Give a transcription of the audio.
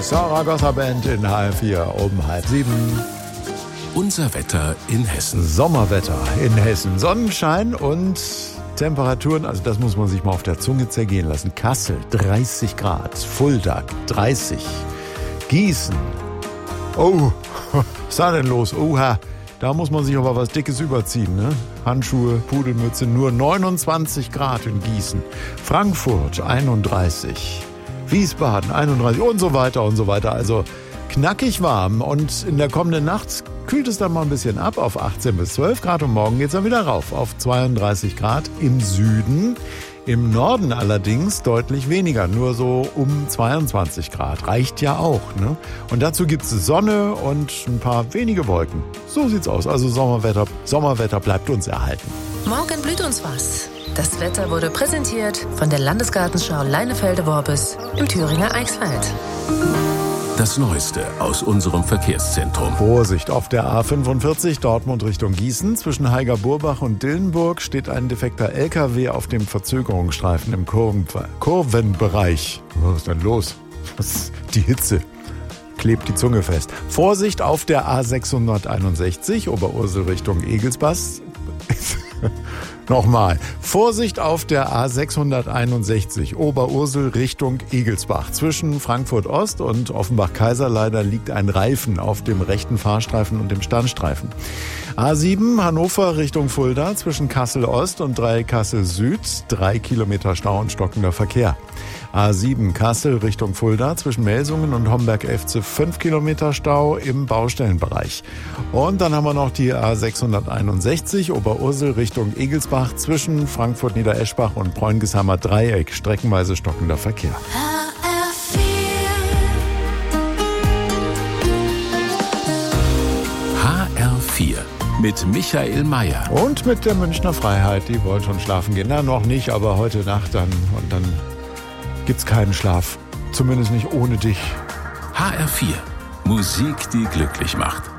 Zaragoza Band in HR4 um 6:30. Unser Wetter in Hessen. Sommerwetter in Hessen. Sonnenschein und Temperaturen, also das muss man sich mal auf der Zunge zergehen lassen. Kassel 30 Grad, Fulda 30, Gießen. Oh, was ist da denn los? Oha, da muss man sich aber was Dickes überziehen, ne? Handschuhe, Pudelmütze, nur 29 Grad in Gießen. Frankfurt 31, Wiesbaden 31 und so weiter und so weiter. Also knackig warm und in der kommenden Nacht kühlt es dann mal ein bisschen ab auf 18 bis 12 Grad und morgen geht es dann wieder rauf auf 32 Grad im Süden. Im Norden allerdings deutlich weniger, nur so um 22 Grad. Reicht ja auch, ne? Und dazu gibt es Sonne und ein paar wenige Wolken. So sieht's aus. Also Sommerwetter bleibt uns erhalten. Morgen blüht uns was. Das Wetter wurde präsentiert von der Landesgartenschau Leinefelde-Worbis im Thüringer Eichsfeld. Das Neueste aus unserem Verkehrszentrum. Vorsicht, auf der A45 Dortmund Richtung Gießen. Zwischen Heiger-Burbach und Dillenburg steht ein defekter LKW auf dem Verzögerungsstreifen im Kurvenbereich. Was ist denn los? Die Hitze klebt die Zunge fest. Vorsicht auf der A661 Oberursel Richtung Egelsbach. Nochmal. Vorsicht auf der A661 Oberursel Richtung Egelsbach. Zwischen Frankfurt Ost und Offenbach-Kaiserlei liegt ein Reifen auf dem rechten Fahrstreifen und dem Standstreifen. A7 Hannover Richtung Fulda zwischen Kassel Ost und Kassel Süd 3 Kilometer Stau und stockender Verkehr. A7 Kassel Richtung Fulda zwischen Melsungen und Homberg-Efze 5 Kilometer Stau im Baustellenbereich. Und dann haben wir noch die A661 Oberursel Richtung Egelsbach zwischen Frankfurt-Niedereschbach und Preungesheimer Dreieck streckenweise stockender Verkehr. HR4 mit Michael Mayer. Und mit der Münchner Freiheit, die wollen schon schlafen gehen. Na, noch nicht, aber heute Nacht dann. Und dann gibt's keinen Schlaf. Zumindest nicht ohne dich. HR4. Musik, die glücklich macht.